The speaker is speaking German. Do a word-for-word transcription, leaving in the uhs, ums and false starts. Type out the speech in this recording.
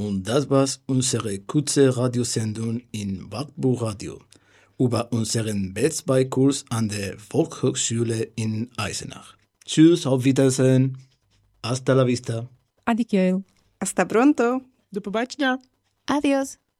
Und das war unsere kurze Radiosendung in Wartburg Radio über unseren B zwei Kurs an der Volkshochschule in Eisenach. Tschüss, auf Wiedersehen. Hasta la vista. Adieu. Hasta pronto. До побачення. Adios.